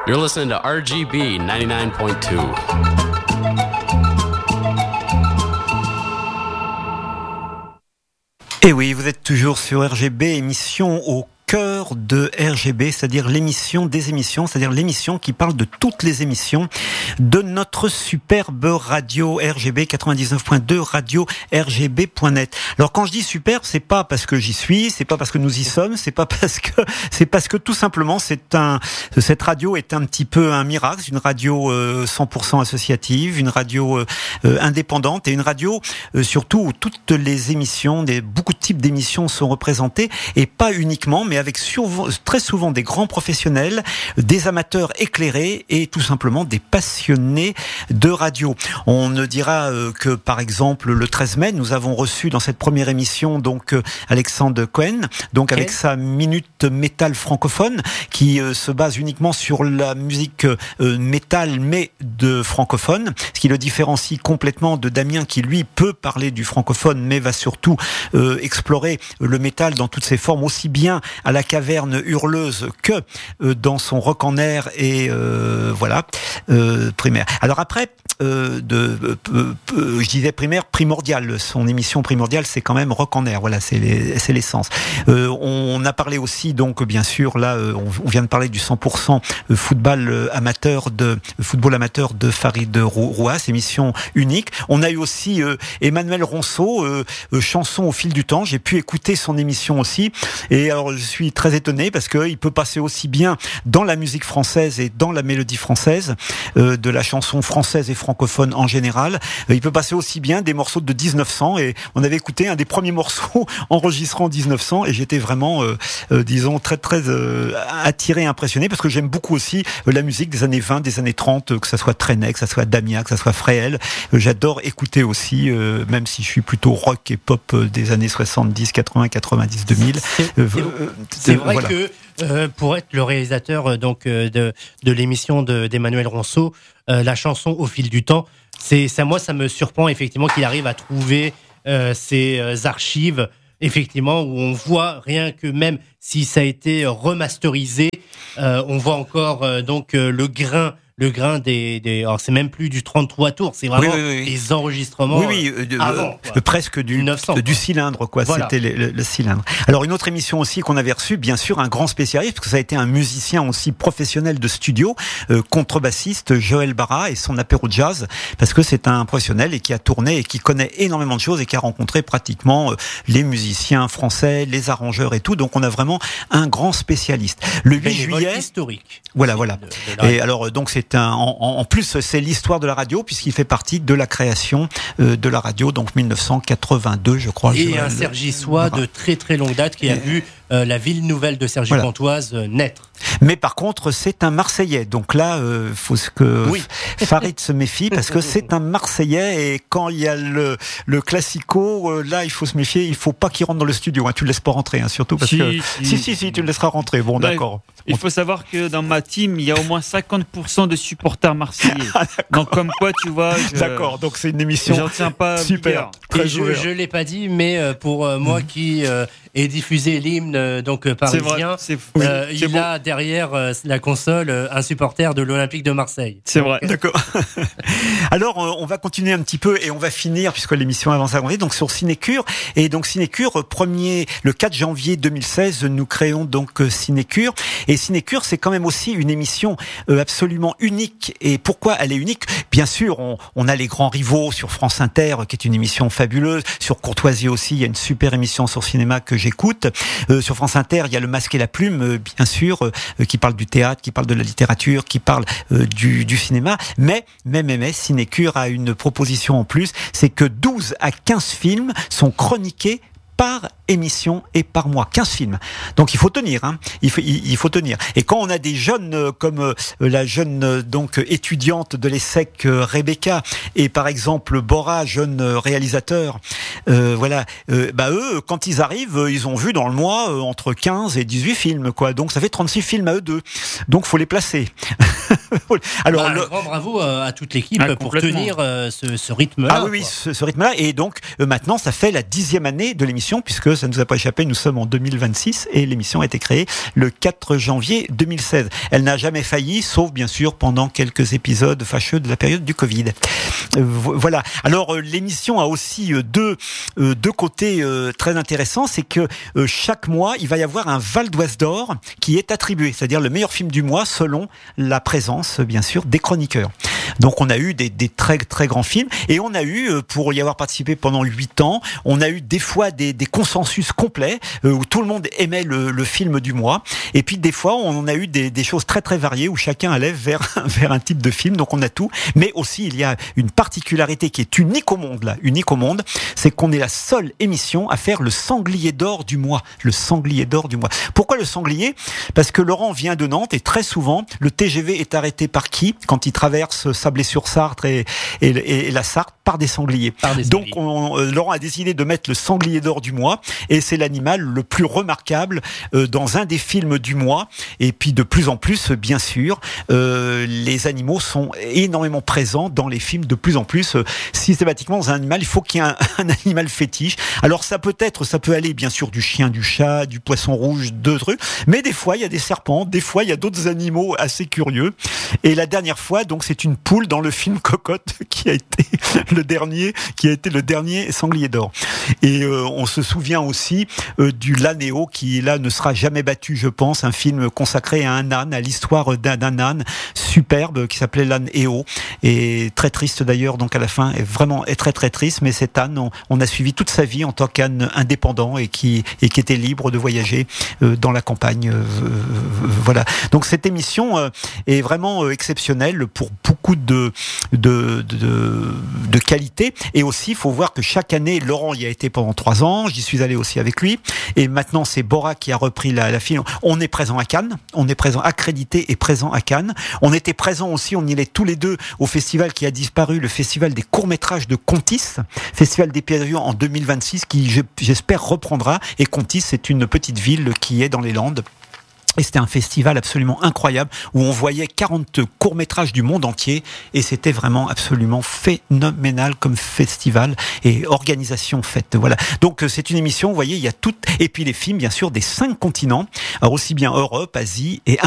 You're listening to RGB 99.2. Et oui, vous êtes toujours sur RGB, émission au cœur de RGB, c'est-à-dire l'émission des émissions, c'est-à-dire l'émission qui parle de toutes les émissions de notre superbe radio RGB 99.2, radio rgb.net. Alors quand je dis superbe, c'est pas parce que j'y suis, c'est pas parce que nous y sommes, c'est parce que tout simplement cette radio est un petit peu un miracle, c'est une radio 100% associative, une radio indépendante et une radio surtout où toutes les émissions, beaucoup de types d'émissions sont représentées et pas uniquement, mais avec très souvent des grands professionnels, des amateurs éclairés et tout simplement des passionnés de radio. On ne dira que par exemple le 13 mai, nous avons reçu dans cette première émission donc Alexandre Cohen, donc avec sa minute métal francophone qui se base uniquement sur la musique métal mais de francophone, ce qui le différencie complètement de Damien qui lui peut parler du francophone mais va surtout explorer le métal dans toutes ses formes, aussi bien à la caverne hurleuse que dans son rock en air et primaire. Alors après, je disais primaire, primordial. Son émission primordiale, c'est quand même rock en air. Voilà, c'est l'essence. On a parlé aussi, donc bien sûr, là, on vient de parler du 100% football amateur de Farid Rouas, émission unique. On a eu aussi Emmanuel Ronceau, chanson au fil du temps. J'ai pu écouter son émission aussi. Et alors, je suis très étonné parce qu'il peut passer aussi bien dans la musique française et dans la mélodie française, de la chanson française et francophone en général. Il peut passer aussi bien des morceaux de 1900 et on avait écouté un des premiers morceaux enregistrés en 1900 et j'étais vraiment, disons, très très attiré, impressionné parce que j'aime beaucoup aussi la musique des années 20, des années 30, que ça soit Trenet, que ça soit Damien, que ça soit Fréhel. J'adore écouter aussi, même si je suis plutôt rock et pop des années 70, 80, 90, 2000. C'est vrai que pour être le réalisateur de l'émission d'Emmanuel Ronceau, la chanson au fil du temps, moi ça me surprend effectivement qu'il arrive à trouver ces archives effectivement où on voit rien que même si ça a été remasterisé, on voit encore le grain des alors c'est même plus du 33 tours, c'est vraiment les enregistrements avant, presque du cylindre quoi, voilà. C'était le cylindre. Alors une autre émission aussi qu'on avait reçue, bien sûr un grand spécialiste parce que ça a été un musicien aussi professionnel de studio, contrebassiste Joël Barra et son apéro jazz, parce que c'est un professionnel et qui a tourné et qui connaît énormément de choses et qui a rencontré pratiquement les musiciens français, les arrangeurs et tout, donc on a vraiment un grand spécialiste. Le 8 juillet historique. Voilà. Et alors donc c'est en plus c'est l'histoire de la radio puisqu'il fait partie de la création de la radio, donc 1982 je crois. Et un Sergi Soie de très très longue date qui a vu la ville nouvelle de Cergy-Pontoise naître. Mais par contre c'est un Marseillais, donc là faut que Farid se méfie parce que c'est un Marseillais et quand il y a le classico, là il faut se méfier, il faut pas qu'il rentre dans le studio, tu le laisses pas rentrer surtout parce que si tu le laisseras rentrer. Bon d'accord. Il faut savoir que dans ma team, il y a au moins 50% de supporters marseillais. Donc comme quoi, tu vois... D'accord, donc c'est une émission... J'en tiens pas super. Et je l'ai pas dit, mais pour moi qui ai diffusé l'hymne parisien, il y a derrière la console un supporter de l'Olympique de Marseille. C'est vrai. D'accord. Alors, on va continuer un petit peu et on va finir, puisque l'émission avance à grandir, donc sur Cinécure. Et donc Cinécure, le 4 janvier 2016, nous créons donc Cinécure. Et Cinécure, c'est quand même aussi une émission absolument unique. Et pourquoi elle est unique ? Bien sûr, on a les grands rivaux sur France Inter, qui est une émission fabuleuse. Sur Courtoisie aussi, il y a une super émission sur cinéma que j'écoute. Sur France Inter, il y a Le Masque et la Plume, bien sûr, qui parle du théâtre, qui parle de la littérature, qui parle du cinéma. Mais Cinécure a une proposition en plus, c'est que 12 à 15 films sont chroniqués par émission et par mois, 15 films. Donc il faut tenir, il faut tenir. Et quand on a des jeunes comme la jeune donc étudiante de l'ESSEC Rebecca et par exemple Bora, jeune réalisateur, eux quand ils arrivent, ils ont vu dans le mois entre 15 et 18 films quoi. Donc ça fait 36 films à eux deux. Donc faut les placer. Alors un grand bravo à toute l'équipe pour tenir ce rythme-là. Ah oui, ce rythme-là et donc maintenant ça fait la 10e année de l'émission l'émission, puisque ça ne nous a pas échappé, nous sommes en 2026 et l'émission a été créée le 4 janvier 2016. Elle n'a jamais failli, sauf bien sûr pendant quelques épisodes fâcheux de la période du Covid. Voilà. Alors l'émission a aussi deux côtés très intéressants, c'est que chaque mois, il va y avoir un Val d'Oise d'or qui est attribué, c'est-à-dire le meilleur film du mois selon la présence, bien sûr, des chroniqueurs. Donc on a eu des très très grands films et on a eu, pour y avoir participé pendant 8 ans, on a eu des fois des consensus complets où tout le monde aimait le film du mois, et puis des fois on a eu des choses très très variées où chacun allait vers un type de film. Donc on a tout, mais aussi il y a une particularité qui est unique au monde, c'est qu'on est la seule émission à faire le sanglier d'or du mois. Le sanglier d'or du mois. Pourquoi le sanglier ? Parce que Laurent vient de Nantes et très souvent le TGV est arrêté par qui quand il traverse Sablé-sur-Sarthe et la Sarthe? Par des sangliers. Donc Laurent a décidé de mettre le sanglier d'or du mois et c'est l'animal le plus remarquable dans un des films du mois. Et puis de plus en plus, bien sûr, les animaux sont énormément présents dans les films, de plus en plus. Systématiquement, dans un animal, il faut qu'il y ait un animal fétiche. Alors ça peut aller bien sûr du chien, du chat, du poisson rouge, de trucs, mais des fois il y a des serpents, des fois il y a d'autres animaux assez curieux. Et la dernière fois, donc c'est une poule dans le film Cocotte qui a été le dernier sanglier d'or. Et on se souvient aussi du L'Anéo qui là ne sera jamais battu, je pense, un film consacré à un âne, à l'histoire d'un âne superbe qui s'appelait l'âne Éo, et très triste d'ailleurs, donc à la fin est très très triste, mais cet âne on a suivi toute sa vie en tant qu'âne indépendant et qui était libre de voyager dans la campagne. Voilà. Donc cette émission est vraiment exceptionnelle pour beaucoup de qualité, et aussi il faut voir que chaque année Laurent y a été pendant 3 ans, j'y suis allé aussi avec lui, et maintenant c'est Bora qui a repris la film. On est présent à Cannes, on est présent accrédité et présent à Cannes. On était présent aussi, on y allait tous les deux au festival qui a disparu, le festival des courts-métrages de Contis, festival des Pierrieux en 2026 qui j'espère reprendra, et Contis c'est une petite ville qui est dans les Landes. Et c'était un festival absolument incroyable où on voyait 40 courts-métrages du monde entier, et c'était vraiment absolument phénoménal comme festival et organisation faite. Voilà. Donc c'est une émission, vous voyez, il y a tout, et puis les films bien sûr des 5 continents, alors aussi bien Europe, Asie et